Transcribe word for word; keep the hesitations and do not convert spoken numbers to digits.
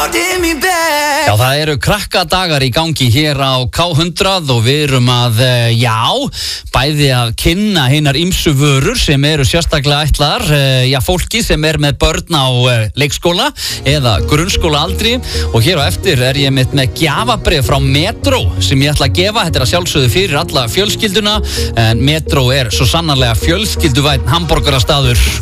Já, það eru krakkadagar í gangi hér á K hundrað og við erum að, já, bæði að kynna hinar ýmsu vörur sem eru sérstaklega ætlaðar, já, fólki sem er með börn á leikskóla eða grunnskóla aldri og hér á eftir er ég með, með gjafabréf frá Metro sem ég ætla að gefa. Þetta er að sjálfsögðu fyrir alla fjölskylduna en Metro er svo sannarlega fjölskylduvæn hamborgarastaður.